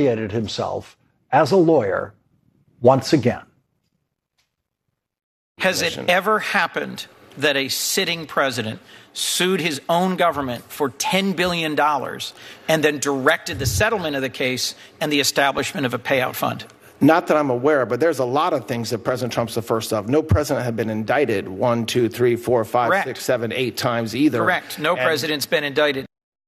humiliated himself as a lawyer once again. Has it ever happened that a sitting president sued his own government for $10 billion and then directed the settlement of the case and the establishment of a payout fund? Not that I'm aware, but there's a lot of things that President Trump's the first of. No president had been indicted 1, 2, 3, 4, 5, Correct. 6, 7, 8 times either. Correct. No president's been indicted.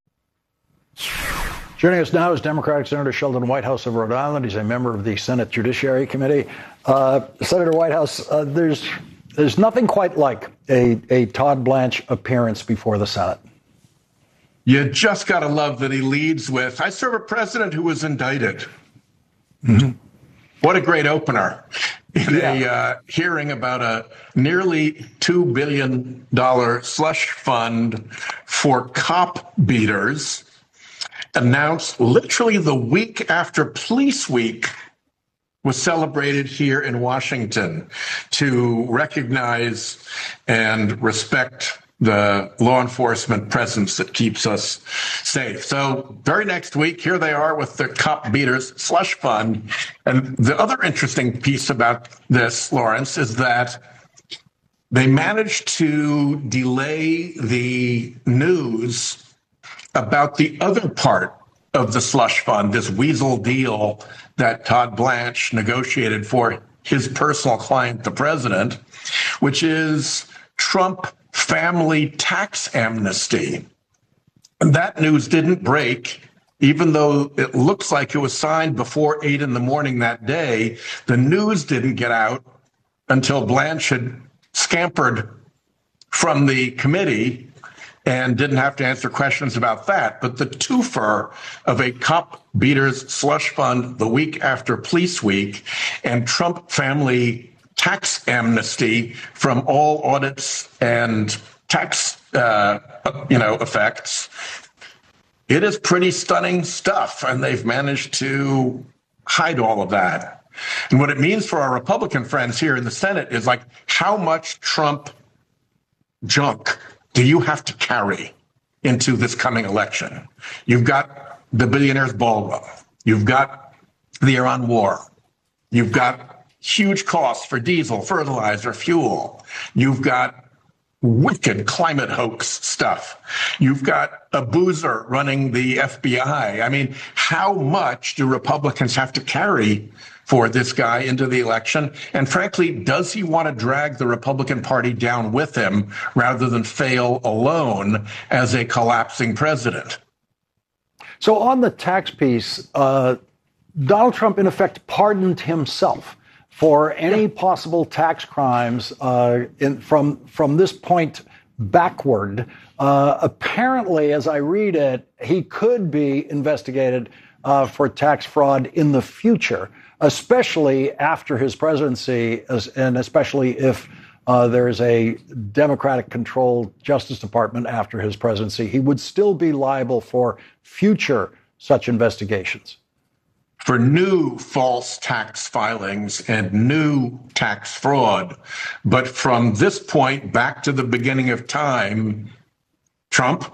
Joining us now is Democratic Senator Sheldon Whitehouse of Rhode Island. He's a member of the Senate Judiciary Committee. Senator Whitehouse, there's nothing quite like a Todd Blanche appearance before the Senate. You just got to love that he leads with, I serve a president who was indicted. Mm-hmm. What a great opener in a hearing about a nearly $2 billion slush fund for cop beaters announced literally the week after Police Week was celebrated here in Washington to recognize and respect the law enforcement presence that keeps us safe. So very next week, here they are with the cop beaters slush fund. And the other interesting piece about this, Lawrence, is that they managed to delay the news about the other part of the slush fund, this weasel deal that Todd Blanche negotiated for his personal client, the president, which is Trump family tax amnesty. And that news didn't break, even though it looks like it was signed before 8 a.m. that day. The news didn't get out until Blanche had scampered from the committee and didn't have to answer questions about that. But the twofer of a cop beaters slush fund the week after Police Week and Trump family tax amnesty from all audits and tax, effects. It is pretty stunning stuff, and they've managed to hide all of that. And what it means for our Republican friends here in the Senate is like, how much Trump junk do you have to carry into this coming election? You've got the billionaire's ballroom. You've got the Iran war. You've got huge costs for diesel, fertilizer, fuel. You've got wicked climate hoax stuff. You've got a boozer running the FBI. I mean, how much do Republicans have to carry for this guy into the election? And frankly, does he want to drag the Republican Party down with him rather than fail alone as a collapsing president? So on the tax piece, Donald Trump, in effect, pardoned himself for any possible tax crimes from this point backward. Apparently, as I read it, he could be investigated for tax fraud in the future, especially after his presidency, and especially if there's a Democratic-controlled Justice Department after his presidency. He would still be liable for future such investigations. For new false tax filings and new tax fraud. But from this point back to the beginning of time, Trump,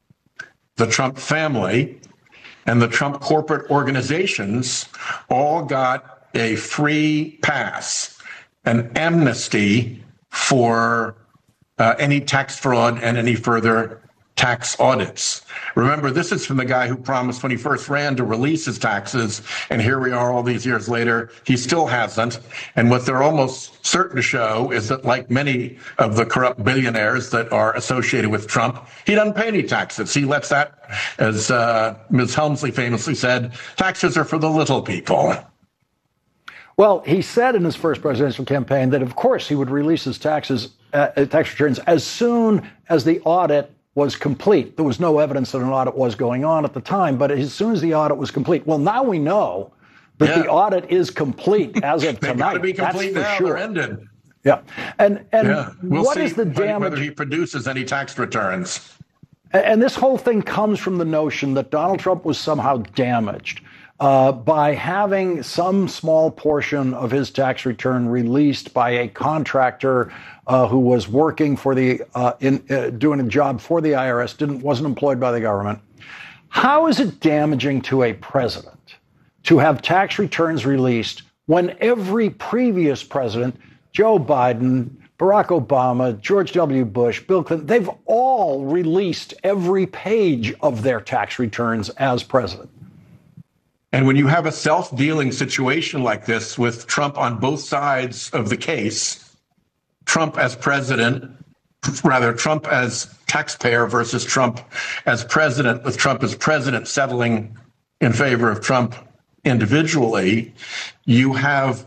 the Trump family, and the Trump corporate organizations all got a free pass, an amnesty for any tax fraud and any further tax audits. Remember, this is from the guy who promised when he first ran to release his taxes, and here we are all these years later, he still hasn't. And what they're almost certain to show is that, like many of the corrupt billionaires that are associated with Trump, he doesn't pay any taxes. He lets that, as Ms. Helmsley famously said, taxes are for the little people. Well, he said in his first presidential campaign that, of course, he would release his tax returns as soon as the audit was complete. There was no evidence that an audit was going on at the time, but as soon as the audit was complete, well, now we know that the audit is complete as of tonight. Got to be complete now. Sure. They're ended. Yeah, and we'll what see is the damage? Whether he produces any tax returns. And this whole thing comes from the notion that Donald Trump was somehow damaged by having some small portion of his tax return released by a contractor who was working for doing a job for the IRS, wasn't employed by the government. How is it damaging to a president to have tax returns released when every previous president, Joe Biden, Barack Obama, George W. Bush, Bill Clinton, they've all released every page of their tax returns as president. And when you have a self-dealing situation like this with Trump on both sides of the case, Trump as president, rather Trump as taxpayer versus Trump as president, with Trump as president settling in favor of Trump individually, you've got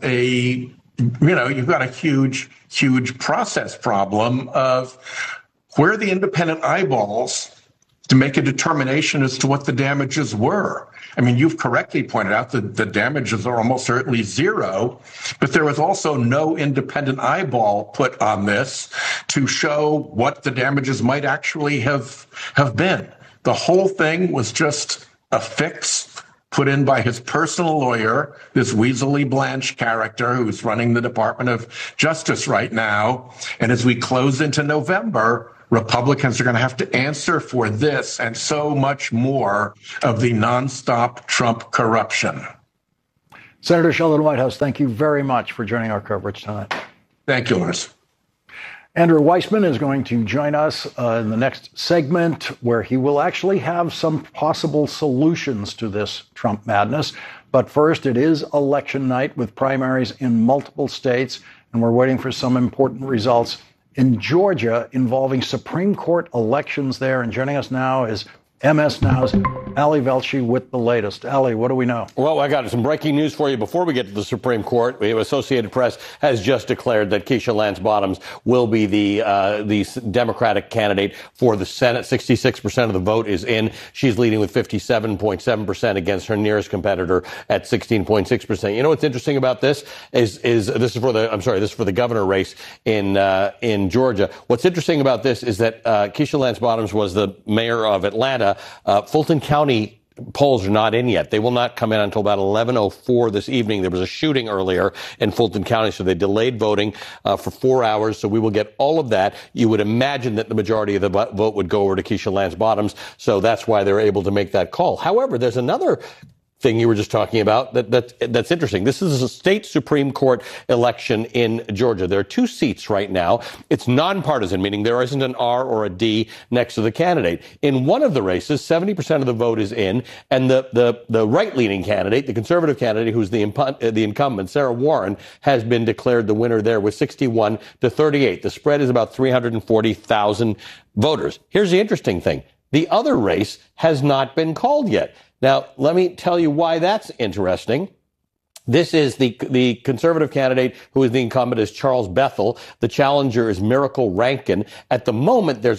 a huge process problem of where are the independent eyeballs to make a determination as to what the damages were. I mean, you've correctly pointed out that the damages are almost certainly zero, but there was also no independent eyeball put on this to show what the damages might actually have been. The whole thing was just a fix put in by his personal lawyer, this Weasley Blanche character who's running the Department of Justice right now. And as we close into November, Republicans are going to have to answer for this and so much more of the nonstop Trump corruption. Senator Sheldon Whitehouse, thank you very much for joining our coverage tonight. Thank you, Lawrence. Andrew Weissmann is going to join us in the next segment, where he will actually have some possible solutions to this Trump madness. But first, it is election night with primaries in multiple states, and we're waiting for some important results in Georgia involving Supreme Court elections there. And joining us now is MS Now's Ali Velshi with the latest. Ali, what do we know? Well, I got some breaking news for you before we get to the Supreme Court. The Associated Press has just declared that Keisha Lance Bottoms will be the Democratic candidate for the Senate. 66% of the vote is in. She's leading with 57.7% against her nearest competitor at 16.6%. You know what's interesting about this is this is for the governor race in Georgia. What's interesting about this is that Keisha Lance Bottoms was the mayor of Atlanta. Fulton County polls are not in yet. They will not come in until about 11:04 this evening. There was a shooting earlier in Fulton County, so they delayed voting for 4 hours. So we will get all of that. You would imagine that the majority of the vote would go over to Keisha Lance Bottoms, so that's why they're able to make that call. However, there's another thing you were just talking about that's interesting. This is a state Supreme Court election in Georgia. There are two seats right now. It's nonpartisan, meaning there isn't an R or a D next to the candidate. In one of the races, 70% of the vote is in, and the right-leaning candidate, the conservative candidate, who's the incumbent, Sarah Warren, has been declared the winner there with 61 to 38. The spread is about 340,000 voters. Here's the interesting thing. The other race has not been called yet. Now, let me tell you why that's interesting. This is the conservative candidate who is the incumbent is Charles Bethel. The challenger is Miracle Rankin. At the moment, there's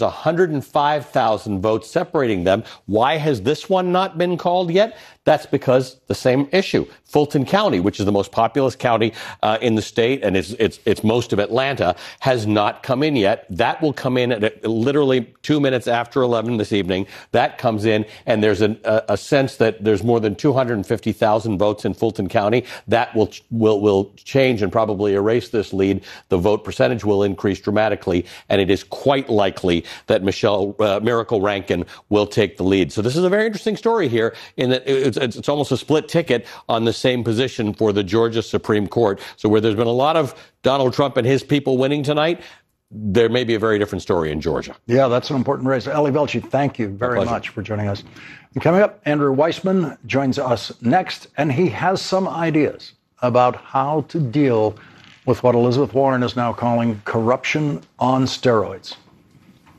105,000 votes separating them. Why has this one not been called yet? That's because the same issue. Fulton County, which is the most populous county in the state, and it's most of Atlanta, has not come in yet. That will come in at literally 2 minutes after 11 this evening. That comes in, and there's a sense that there's more than 250,000 votes in Fulton County. That will change and probably erase this lead. The vote percentage will increase dramatically, and it is quite likely that Miracle Rankin will take the lead. So this is a very interesting story here in that it's almost a split ticket on the same position for the Georgia Supreme Court. So where there's been a lot of Donald Trump and his people winning tonight, there may be a very different story in Georgia. Yeah, that's an important race. Ali Velshi, thank you very much for joining us. And coming up, Andrew Weissmann joins us next, and he has some ideas about how to deal with what Elizabeth Warren is now calling corruption on steroids.